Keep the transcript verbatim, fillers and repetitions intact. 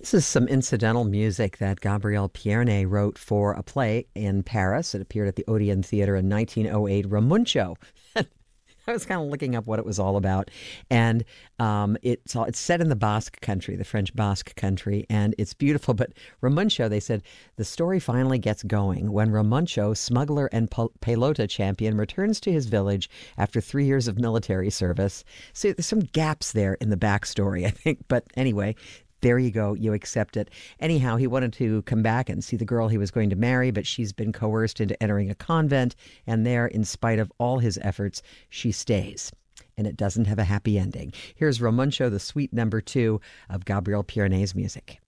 This is some incidental music that Gabriel Pierné wrote for a play in Paris. It appeared at the Odeon Theater in nineteen oh eight, Ramuncio. I was kind of looking up what it was all about, and um, it's all, it's set in the Basque country, the French Basque country, and it's beautiful. But Ramuncio, they said, the story finally gets going when Ramuncio, smuggler and pelota champion, returns to his village after three years of military service. So there's some gaps there in the backstory, I think. But anyway, there you go. You accept it. Anyhow, he wanted to come back and see the girl he was going to marry, but she's been coerced into entering a convent. And there, in spite of all his efforts, she stays. And it doesn't have a happy ending. Here's Ramuncio, the suite number two of Gabriel Pierné's music.